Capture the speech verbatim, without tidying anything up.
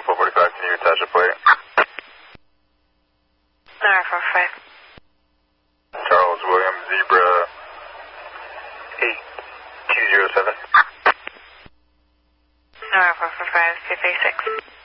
four forty-five, can you attach a plate? Nara four five. Charles William Zebra eight two zero seven. Nara four four five, two three six.